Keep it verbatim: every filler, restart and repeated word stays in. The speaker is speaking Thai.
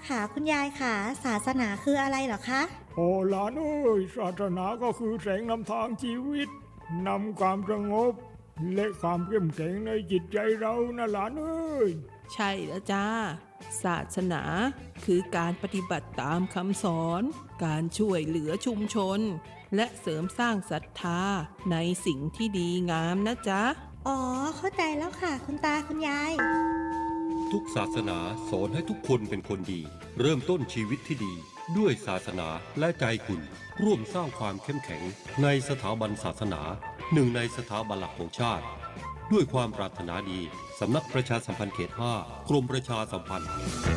ค่ะคุณยายค่ะศาสนาคืออะไรเหรอคะโอ้หลานเอ้ยศาสนาก็คือแสงนำทางชีวิตนำความสงบและความเข้มแข็งในจิตใจเรานะหลานเอ้ยใช่แล้วจ้าศาสนาคือการปฏิบัติตามคำสอนการช่วยเหลือชุมชนและเสริมสร้างศรัทธาในสิ่งที่ดีงามนะจ๊ะอ๋อเข้าใจแล้วค่ะคุณตาคุณยายทุกศาสนาสอนให้ทุกคนเป็นคนดีเริ่มต้นชีวิตที่ดีด้วยศาสนาและใจคุณร่วมสร้างความเข้มแข็งในสถาบันศาสนาหนึ่งในสถาบันหลักของชาติด้วยความปรารถนาดีสำนักประชาสัมพันธ์เขตห้ากรมประชาสัมพันธ์